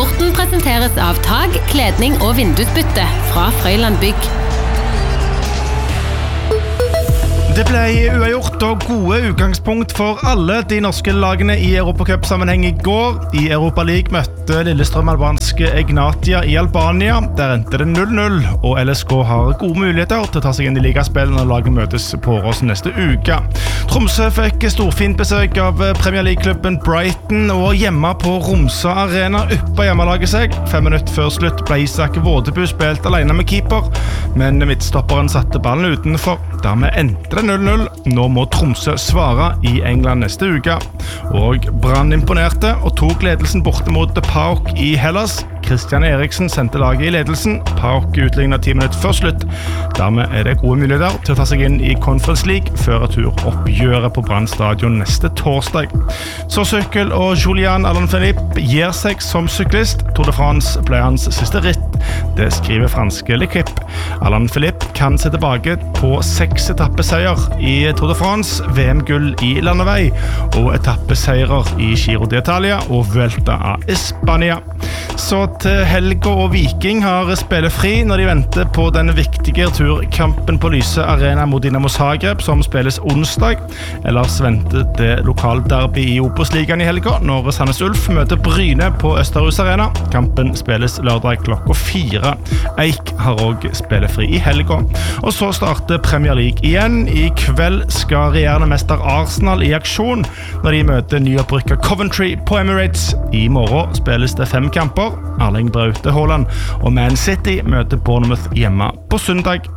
Sporten presenteres av tag, kledning og vindusbytte fra Frøyland Bygg. Det ble uavgjort og gode utgangspunkt for alle de norske lagene i Europacup-sammenheng i går. I Europa League møtte Lillestrøm-albanske Egnatia i Albania. Der endte det 0-0, og LSK har gode muligheter til å ta seg inn i ligaspill når laget møtes på Årås neste uke. Tromsø fikk storfint besøk av Premier League-klubben Brighton, og hjemme på Romsa Arena uppa hjemmelaget seg. 5 minutter før slutt ble Isak Vådeby spilt alene med keeper, men midtstopperen satte ballen utenfor. Dermed endte det 0-0. Nå må Tromsø svare i England neste uke. Og Brann imponerte og tok ledelsen borte mot PAOK i Hellas. Christian Eriksen sendte laget i ledelsen. PAOK utlignet 10 minutter før slutt. Dermed det gode muligheter til å ta seg inn i Conference League før returoppgjøret på Brann stadion neste torsdag. Så sykkel og Julian Alaphilippe gir seg som syklist. Tour de France ble hans siste ritt. Det skriver franske L'Equipe. Alaphilippe kan se tilbake på 6 etappeseier i Tour de France, VM-gull i landevei og etappeseirer i Giro d'Italia og Vuelta a España. Så til Helga og Viking har spillefri når de venter på den viktige turkampen på Lyse Arena mot Dinamo Zagreb som spilles onsdag. Ellers venter det lokalderby i Obos-ligaen i helga når Sandnes Ulf møter Bryne på Østerhus Arena. Kampen spilles lørdag klokka 4. Eik har også spillefri i helga. Og så starter Premier League igjen. I kveld skal regjerende mester Arsenal i aksjon når de møter nyopprykket Coventry på Emirates. I morgen spilles det 5 kamper. Erling Braute Haaland og Man City møter Bournemouth hjemme på søndag.